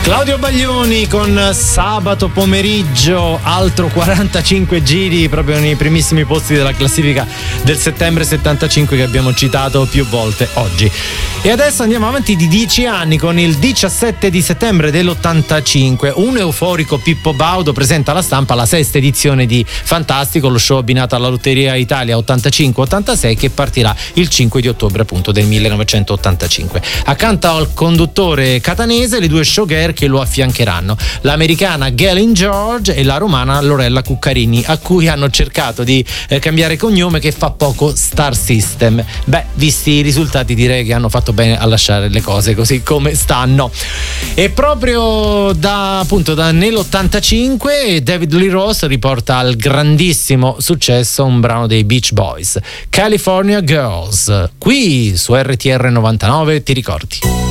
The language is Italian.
Claudio Baglioni con Sabato pomeriggio, altro 45 giri proprio nei primissimi posti della classifica del settembre 75 che abbiamo citato più volte oggi. E adesso andiamo avanti di 10 anni con il 17 di settembre dell'85. Un euforico Pippo Baudo presenta alla stampa la sesta edizione di Fantastico, lo show abbinato alla Lotteria Italia 85-86 che partirà il 5 di ottobre appunto del 1985. Accanto al conduttore catanese le due showgirl che lo affiancheranno, l'americana Galen George e la romana Lorella Cuccarini, a cui hanno cercato di cambiare cognome, che fa poco Star System. Beh, visti i risultati direi che hanno fatto bene a lasciare le cose così come stanno. E proprio nell'85 David Lee Roth riporta al grandissimo successo un brano dei Beach Boys, California Girls, qui su RTR 99, ti ricordi?